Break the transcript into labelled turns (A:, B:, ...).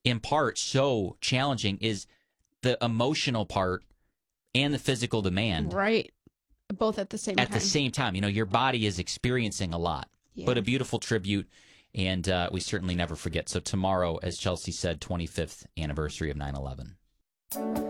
A: in part so challenging is the emotional part and the physical demand.
B: Right. Both at the same time.
A: At the same time. Your body is experiencing a lot.
B: Yeah.
A: But a beautiful tribute, and we certainly never forget. So tomorrow, as Chelsea said, 25th anniversary of 9/11.